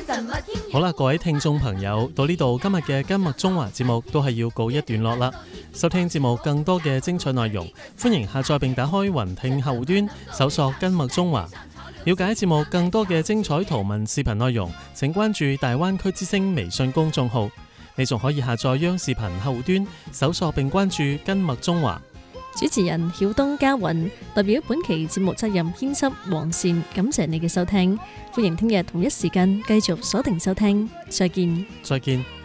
好啦，各位聽眾朋友，到呢度今日嘅今麥中華節目都係要告一段落啦。收聽節目更多嘅精彩內容，歡迎下載並打開雲聽客戶端，搜索今麥中華。了解節目更多嘅精彩圖文視頻內容，請關注大灣區之聲微信公眾號。你仲可以下載央視頻客戶端，搜索並關注今麥中華。 主持人曉東嘉雲代表本期節目責任編輯黃善，感謝你嘅收聽，歡迎聽日同一時間繼續鎖定收聽，再見。 再見。